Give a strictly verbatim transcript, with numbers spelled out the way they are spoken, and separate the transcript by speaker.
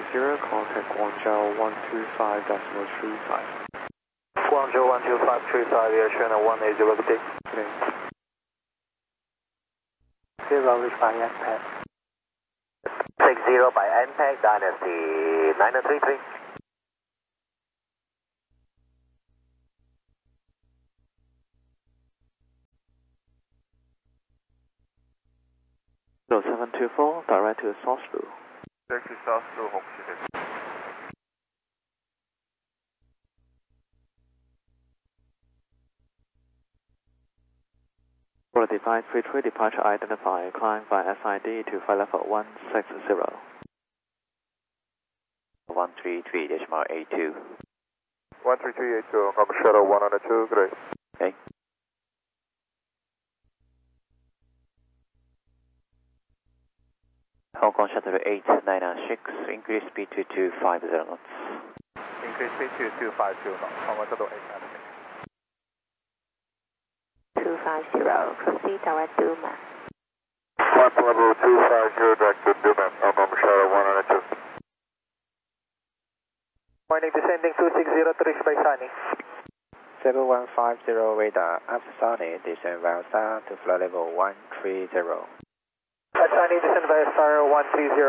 Speaker 1: zero, contact Guangzhou one two five decimal three five.
Speaker 2: Guangzhou one two five three five, Air China one eight zero, good day.
Speaker 1: Good day.
Speaker 2: Zero, reach by N P E G. Six zero by N P E G, Dynasty nine three three.
Speaker 1: zero seven two four, direct to South Blue.
Speaker 3: Taxi South Blue, Hong Kong.
Speaker 1: For the device three three departure identify, climb by S I D to flight level one six zero.
Speaker 2: one three three decimal eight two.
Speaker 3: one three three eight two, I'm Shuttle one oh two, good day.
Speaker 2: Okay. Hong Kong Shuttle eight nine six, increase speed to two five zero knots.
Speaker 3: Increase speed to two five zero knots, Hong Kong Shuttle eight nine six.
Speaker 4: two five zero, proceed direct to Duma.
Speaker 3: Flight level two five zero, direct to Duma, Hong Kong Shuttle one oh two.
Speaker 2: Morning, descending two six zero, reach by Sunny.
Speaker 5: seven one five zero radar, after Sunny, descend via star to flight level one three zero.
Speaker 2: At Sunny, descend via star one three zero.